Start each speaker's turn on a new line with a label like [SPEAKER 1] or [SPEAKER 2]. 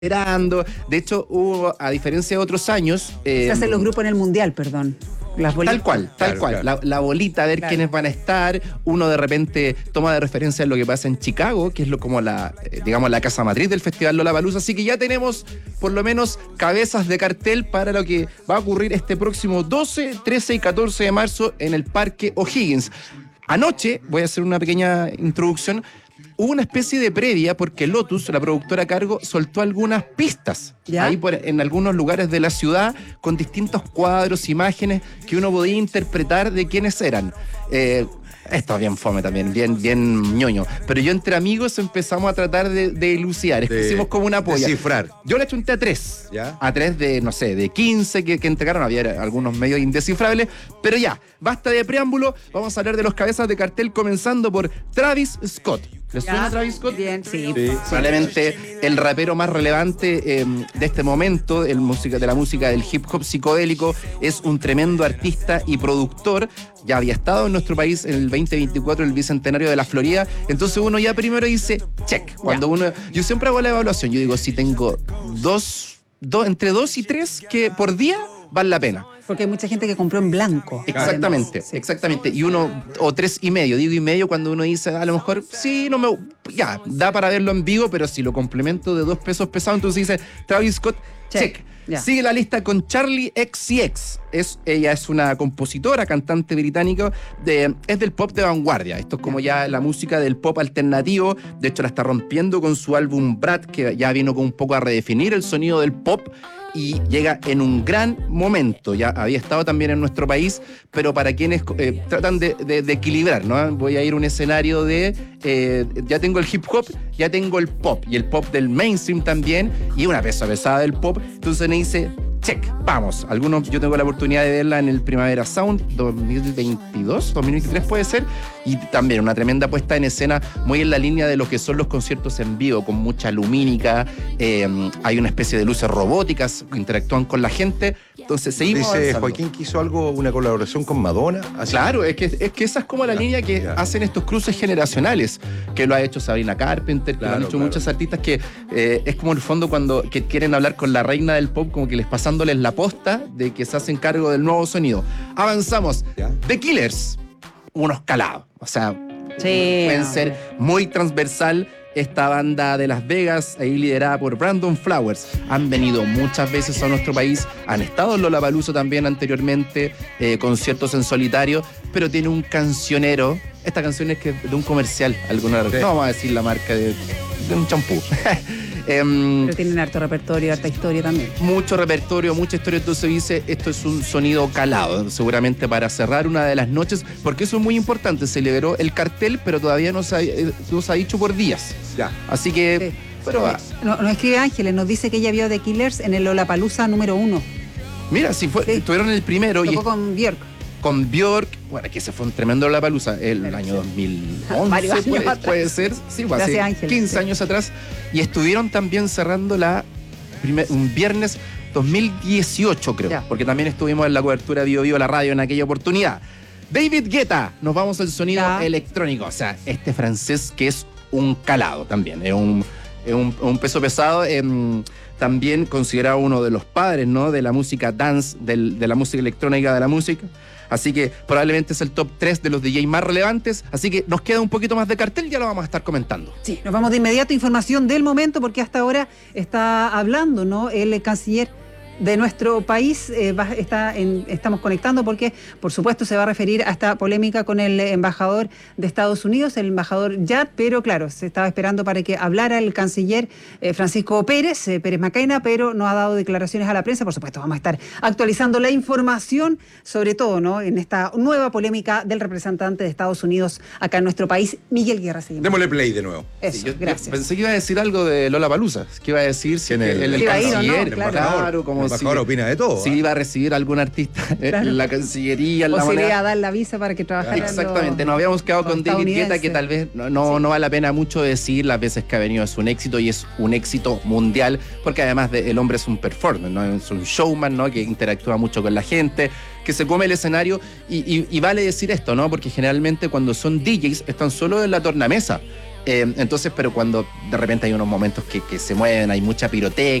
[SPEAKER 1] esperando. De hecho, hubo, a diferencia de otros años...
[SPEAKER 2] Se hacen los grupos en el Mundial, perdón. Las bolitas.
[SPEAKER 1] Tal cual.
[SPEAKER 3] Claro.
[SPEAKER 1] La bolita, a ver quiénes van a estar. Uno de repente toma de referencia lo que pasa en Chicago, que es como la casa matriz del Festival Lollapalooza. Así que ya tenemos por lo menos cabezas de cartel para lo que va a ocurrir este próximo 12, 13 y 14 de marzo en el Parque O'Higgins. Anoche, voy a hacer una pequeña introducción, hubo una especie de previa porque Lotus, la productora a cargo, soltó algunas pistas ahí en algunos lugares de la ciudad con distintos cuadros, imágenes que uno podía interpretar de quiénes eran. Esto es bien fome también, bien ñoño. Pero yo entre amigos empezamos a tratar de elucidar. Hicimos como una polla.
[SPEAKER 3] Descifrar.
[SPEAKER 1] Yo le achunté a 3.
[SPEAKER 3] ¿Ya?
[SPEAKER 1] A 3 de, no sé, de 15 que entregaron. Había algunos medios indescifrables. Pero ya, basta de preámbulo. Vamos a hablar de los cabezas de cartel comenzando por Travis Scott. ¿Les suena Travis Scott?
[SPEAKER 2] Bien, sí.
[SPEAKER 1] Probablemente el rapero más relevante de este momento, de la música del hip hop psicodélico. Es un tremendo artista y productor. Ya había estado en nuestro país en el 2024, el bicentenario de la Florida. Entonces uno ya primero dice, check. Yo siempre hago la evaluación. Yo digo, si tengo entre 2 y 3 que por día vale la pena.
[SPEAKER 2] Porque hay mucha gente que compró en blanco.
[SPEAKER 1] Exactamente. Y uno, o 3,5, digo y medio cuando uno dice, a lo mejor, sí, ya, da para verlo en vivo, pero si lo complemento de 2 pesos pesados, entonces dice, Travis Scott, check. Sigue la lista con Charli XCX. Ella es una compositora, cantante británica, es del pop de vanguardia. Esto es como ya la música del pop alternativo. De hecho, la está rompiendo con su álbum Brat, que ya vino con un poco a redefinir el sonido del pop. Y llega en un gran momento. Ya había estado también en nuestro país, pero para quienes tratan de equilibrar, ¿no? Voy a ir a un escenario ya tengo el hip hop, ya tengo el pop, y el pop del mainstream también, y una pesa pesada del pop. Entonces me dice, check, vamos. Yo tengo la oportunidad de verla en el Primavera Sound 2023 puede ser, y también una tremenda puesta en escena, muy en la línea de lo que son los conciertos en vivo, con mucha lumínica, hay una especie de luces robóticas que interactúan con la gente. Entonces seguimos
[SPEAKER 3] Dice
[SPEAKER 1] avanzando.
[SPEAKER 3] Joaquín que hizo una colaboración con Madonna.
[SPEAKER 1] Claro, es que esa es como la línea que hacen estos cruces generacionales, que lo ha hecho Sabrina Carpenter, que lo han hecho muchos artistas, que es como en el fondo cuando quieren hablar con la reina del pop, como que les pasándoles la posta de que se hacen cargo del nuevo sonido. Avanzamos. The Killers, unos calados. O sea, pueden ser muy transversal. Esta banda de Las Vegas, ahí liderada por Brandon Flowers, han venido muchas veces a nuestro país, han estado en Lollapalooza también anteriormente, conciertos en solitario, pero tiene un cancionero. Esta canción es de un comercial, no vamos a decir la marca, de un champú.
[SPEAKER 2] Pero tienen harto repertorio, harta historia también.
[SPEAKER 1] Mucho repertorio, mucha historia. Entonces dice, esto es un sonido calado, seguramente para cerrar una de las noches, porque eso es muy importante. Se liberó el cartel, pero todavía no se ha dicho por días.
[SPEAKER 3] Ya.
[SPEAKER 1] Así que...
[SPEAKER 2] Sí.
[SPEAKER 1] Pero
[SPEAKER 2] nos escribe Ángeles, nos dice que ella vio The Killers en el Lollapalooza número 1.
[SPEAKER 1] Mira, estuvieron en el primero.
[SPEAKER 2] Tocó con Björk.
[SPEAKER 1] Con Björk, bueno, que se fue un tremendo Lollapalooza el año 2011, puede ser, sí, hace Ángeles, 15 años atrás, y estuvieron también cerrando un viernes 2018, creo, porque también estuvimos en la cobertura de Bio Bio, la radio, en aquella oportunidad. David Guetta, nos vamos al sonido electrónico, o sea, este francés que es un calado también, es un peso pesado, también considerado uno de los padres, ¿no?, de la música dance, de la música electrónica, de la música. Así que probablemente es el top 3 de los DJ más relevantes. Así que nos queda un poquito más de cartel, ya lo vamos a estar comentando.
[SPEAKER 2] Sí, nos vamos de inmediato a información del momento, porque hasta ahora está hablando, ¿no?, el canciller de nuestro país. Estamos conectando porque, por supuesto, se va a referir a esta polémica con el embajador de Estados Unidos, el embajador Yad, pero claro, se estaba esperando para que hablara el canciller Francisco Pérez Macaina, pero no ha dado declaraciones a la prensa. Por supuesto, vamos a estar actualizando la información, sobre todo, ¿no?, en esta nueva polémica del representante de Estados Unidos acá en nuestro país, Miguel Guerra.
[SPEAKER 3] Démosle play de nuevo.
[SPEAKER 2] Eso,
[SPEAKER 1] yo
[SPEAKER 2] gracias.
[SPEAKER 1] Pensé que iba a decir algo de Lollapalooza, que iba a decir si el canciller, claro, como
[SPEAKER 3] el embajador opina de todo.
[SPEAKER 1] Si iba a recibir algún artista en la Cancillería, en
[SPEAKER 2] o
[SPEAKER 1] la
[SPEAKER 2] si
[SPEAKER 1] moneda.
[SPEAKER 2] le iba a dar la visa para que trabajara.
[SPEAKER 1] Exactamente, nos habíamos quedado con David Guetta, que tal vez no vale la pena mucho decir las veces que ha venido. Es un éxito, y es un éxito mundial, porque además el hombre es un performer, ¿no? Es un showman, ¿no?, que interactúa mucho con la gente, que se come el escenario, y vale decir esto, ¿no?, porque generalmente cuando son DJs están solo en la tornamesa. Entonces, pero cuando de repente hay unos momentos que se mueven, hay mucha pirotecnia,